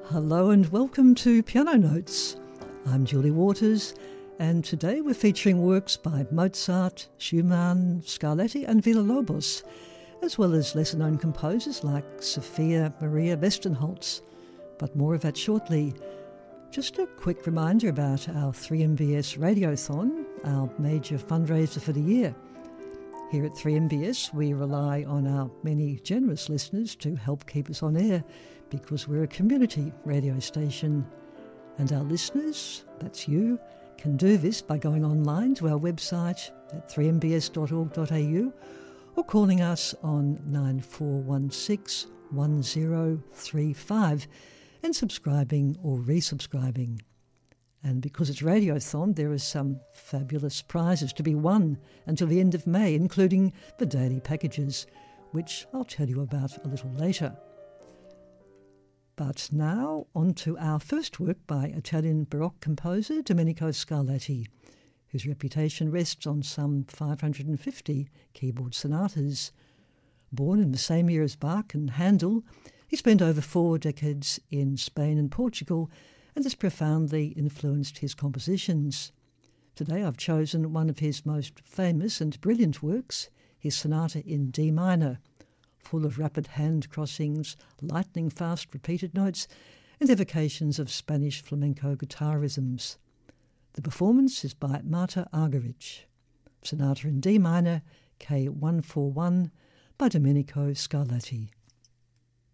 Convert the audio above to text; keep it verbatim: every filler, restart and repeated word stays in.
Hello and welcome to Piano Notes. I'm Julie Waters, and today we're featuring works by Mozart, Schumann, Scarlatti and Villa-Lobos, as well as lesser-known composers like Sophia Maria Westenholz, but more of that shortly. Just a quick reminder about our three M B S Radiothon, our major fundraiser for the year. Here at three M B S, we rely on our many generous listeners to help keep us on air because we're a community radio station. And our listeners, that's you, can do this by going online to our website at three m b s dot org dot a u or calling us on nine four one six, one zero three five and subscribing or resubscribing. And because it's Radiothon, there are some fabulous prizes to be won until the end of May, including the daily packages, which I'll tell you about a little later. But now, on to our first work by Italian Baroque composer Domenico Scarlatti, whose reputation rests on some five hundred fifty keyboard sonatas. Born in the same year as Bach and Handel, he spent over four decades in Spain and Portugal and has profoundly influenced his compositions. Today I've chosen one of his most famous and brilliant works, his sonata in D minor, full of rapid hand crossings, lightning-fast repeated notes, and evocations of Spanish flamenco guitarisms. The performance is by Marta Argerich. Sonata in D minor, K one forty-one, by Domenico Scarlatti.